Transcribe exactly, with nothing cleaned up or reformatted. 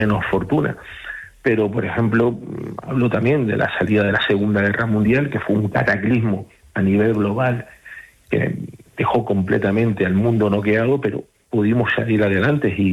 menos fortuna. Pero, por ejemplo, hablo también de la salida de la Segunda Guerra Mundial, que fue un cataclismo a nivel global, que dejó completamente al mundo noqueado, pero pudimos salir adelante y